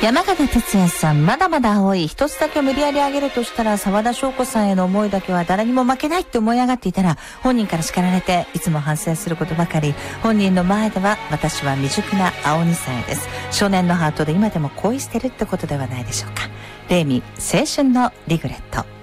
山形哲也さん、まだまだ青い。一つだけ無理やり上げるとしたら、沢田翔子さんへの思いだけは誰にも負けないって思い上がっていたら、本人から叱られて、いつも反省することばかり。本人の前では、私は未熟な青2歳です。少年のハートで今でも恋してるってことではないでしょうか。レイミ、青春のリグレット。